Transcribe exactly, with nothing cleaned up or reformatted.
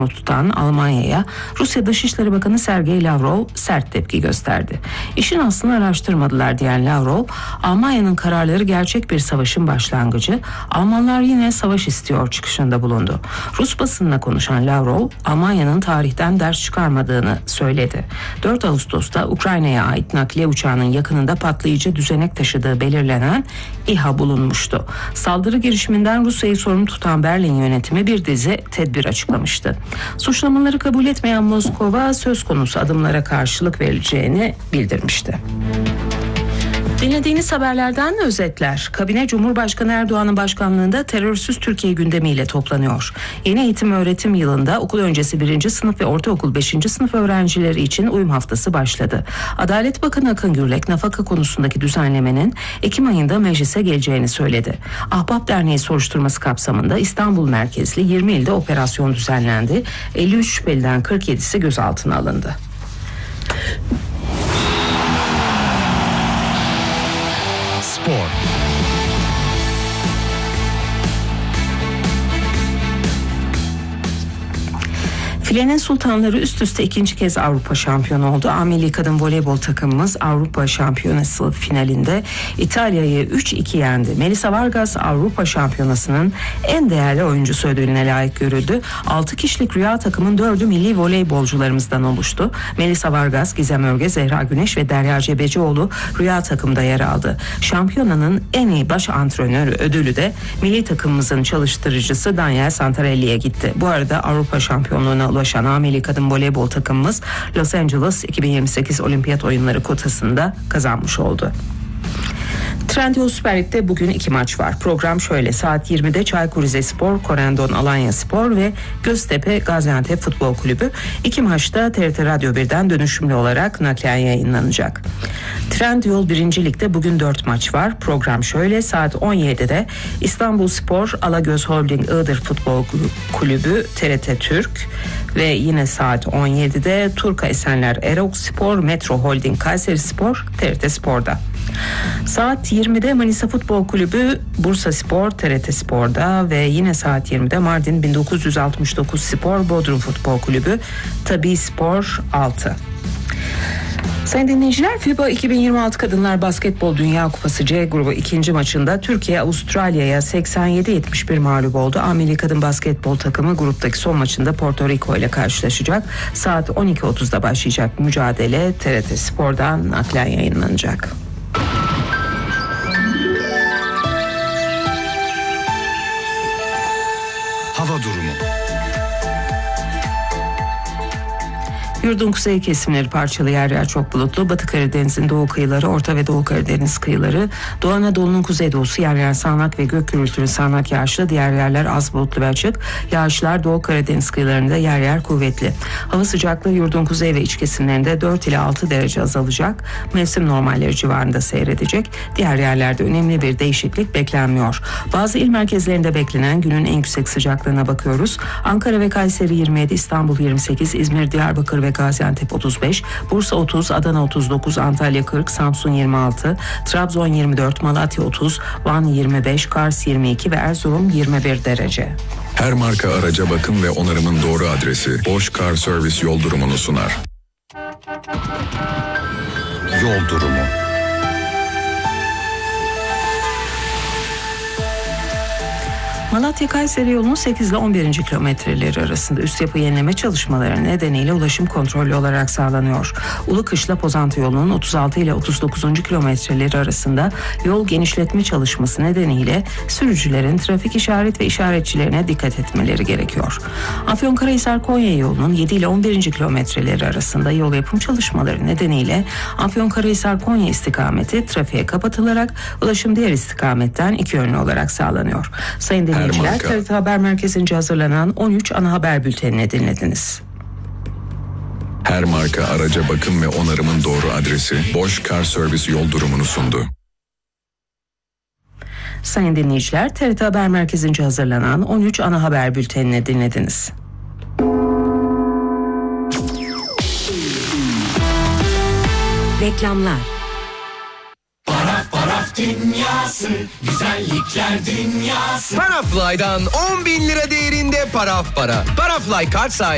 tutan Almanya'ya Rusya Dışişleri Bakanı Sergey Lavrov sert tepki gösterdi. İşin aslını araştırmadılar diyen Lavrov, Almanya'nın kararları gerçek bir savaşın başlangıcı, Almanlar yine savaş istiyor çıkışında bulundu. Rus basınına konuşan Lavrov, Almanya'nın tarihten ders çıkarmadığını söyledi. dört Ağustos'ta Ukrayna'ya ait nakliye uçağının yakınında patlayıcı düzenek taşıdığı belirlenen İHA bulunmuştu. Saldırı girişiminden Rusya'yı sorumlu tutan Berlin yönetimi bir dizi tedbir açıklamıştı. Suçlamaları kabul etmeyen Moskova söz konusu adımlara karşılık verileceğini bildirmişti. Dinlediğiniz haberlerden özetler. Kabine Cumhurbaşkanı Erdoğan'ın başkanlığında terörsüz Türkiye gündemiyle toplanıyor. Yeni eğitim öğretim yılında okul öncesi birinci sınıf ve ortaokul beşinci sınıf öğrencileri için uyum haftası başladı. Adalet Bakanı Akın Gürlek nafaka konusundaki düzenlemenin Ekim ayında meclise geleceğini söyledi. Ahbap Derneği soruşturması kapsamında İstanbul merkezli yirmi ilde operasyon düzenlendi. elli üç şüpheliden kırk yedisi gözaltına alındı. Spor. Filenin Sultanları üst üste ikinci kez Avrupa şampiyonu oldu. A Milli Kadın Voleybol takımımız Avrupa Şampiyonası finalinde İtalya'yı üç iki yendi. Melissa Vargas Avrupa Şampiyonası'nın en değerli oyuncusu ödülüne layık görüldü. altı kişilik rüya takımın dördü milli voleybolcularımızdan oluştu. Melissa Vargas, Gizem Örge, Zehra Güneş ve Derya Cebecioğlu rüya takımda yer aldı. Şampiyonanın en iyi baş antrenörü ödülü de milli takımımızın çalıştırıcısı Daniel Santarelli'ye gitti. Bu arada Avrupa şampiyonluğuna ulaşan A Milli Kadın Voleybol takımımız Los Angeles iki bin yirmi sekiz Olimpiyat Oyunları kotasında kazanmış oldu. Trendyol Süper Lig'de bugün iki maç var. Program şöyle: saat yirmide Çaykur Rizespor, Korendon Alanyaspor ve Göztepe Gaziantep Futbol Kulübü. İki maçta T R T Radyo birden dönüşümlü olarak naklen yayınlanacak. Trendyol birinci Lig'de bugün dört maç var. Program şöyle: saat on yedide İstanbulspor Alagöz Holding Iğdır Futbol Kulübü T R T Türk ve yine saat on yedide Turka Esenler Erokspor Metro Holding Kayserispor T R T Spor'da. Saat yirmide Manisa Futbol Kulübü Bursaspor T R T Spor'da ve yine saat yirmide Mardin bin dokuz yüz altmış dokuz Spor Bodrum Futbol Kulübü Tabii Spor altı. Sayın dinleyiciler, FIBA iki bin yirmi altı Kadınlar Basketbol Dünya Kupası C grubu ikinci maçında Türkiye Avustralya'ya seksen yedi yetmiş bir mağlup oldu. A Milli Kadın Basketbol takımı gruptaki son maçında Porto Rico ile karşılaşacak. Saat on iki otuzda başlayacak mücadele T R T Spor'dan naklen yayınlanacak. Hava durumu. Yurdun kuzey kesimleri parçalı, yer yer çok bulutlu. Batı Karadeniz'in doğu kıyıları, Orta ve Doğu Karadeniz kıyıları, Doğu Anadolu'nun kuzeydoğusu yer yer sağanak ve gök gürültülü sağanak yağışlı, diğer yerler az bulutlu ve açık. Yağışlar Doğu Karadeniz kıyılarında yer yer kuvvetli. Hava sıcaklığı yurdun kuzey ve iç kesimlerinde dört ila altı derece azalacak. Mevsim normalleri civarında seyredecek. Diğer yerlerde önemli bir değişiklik beklenmiyor. Bazı il merkezlerinde beklenen günün en yüksek sıcaklığına bakıyoruz. Ankara ve Kayseri yirmi yedi, İstanbul yirmi sekiz, İzmir, Diyarbakır ve Gaziantep otuz beş, Bursa otuz, Adana otuz dokuz, Antalya kırk, Samsun yirmi altı, Trabzon yirmi dört, Malatya otuz, Van yirmi beş, Kars yirmi iki ve Erzurum yirmi bir derece. Her marka araca bakım ve onarımın doğru adresi Bosch Car Service yol durumunu sunar. Yol durumu. Malatya-Kayseri yolunun sekiz ile on birinci kilometreleri arasında üst yapı yenileme çalışmaları nedeniyle ulaşım kontrollü olarak sağlanıyor. Ulukışla Pozantı yolunun otuz altı ile otuz dokuzuncu kilometreleri arasında yol genişletme çalışması nedeniyle sürücülerin trafik işaret ve işaretçilerine dikkat etmeleri gerekiyor. Afyonkarahisar-Konya yolunun yedi ile on birinci kilometreleri arasında yol yapım çalışmaları nedeniyle Afyonkarahisar-Konya istikameti trafiğe kapatılarak ulaşım diğer istikametten iki yönlü olarak sağlanıyor. Sayın dinleyiciler, T R T Haber Merkezi'nce hazırlanan on üç ana haber bültenini dinlediniz. Her marka araca bakım ve onarımın doğru adresi Bosch Car Service yol durumunu sundu. Sayın dinleyiciler, T R T Haber Merkezi'nce hazırlanan on üç ana haber bültenini dinlediniz. Reklamlar. Paraf paraf dünyası, güzellikler dünyası. Parafly'dan on bin lira değerinde paraf para. Parafly kart sahibi